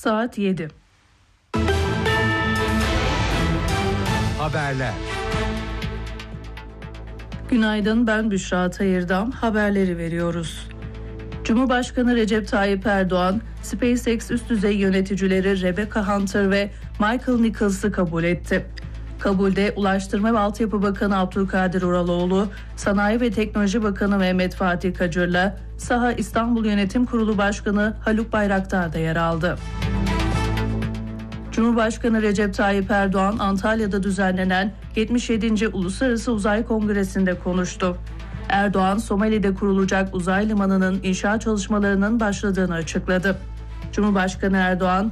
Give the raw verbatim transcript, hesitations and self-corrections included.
saat yedi. Haberler. Günaydın, ben Büşra Tayırdam. Haberleri veriyoruz. Cumhurbaşkanı Recep Tayyip Erdoğan, SpaceX üst düzey yöneticileri Rebecca Hunter ve Michael Nichols'ı kabul etti. Kabulde Ulaştırma ve Altyapı Bakanı Abdülkadir Uraloğlu, Sanayi ve Teknoloji Bakanı Mehmet Fatih Kacır'la SAHA İstanbul Yönetim Kurulu Başkanı Haluk Bayraktar da yer aldı. Cumhurbaşkanı Recep Tayyip Erdoğan, Antalya'da düzenlenen yetmiş yedinci Uluslararası Uzay Kongresi'nde konuştu. Erdoğan, Somali'de kurulacak uzay limanının inşaat çalışmalarının başladığını açıkladı. Cumhurbaşkanı Erdoğan,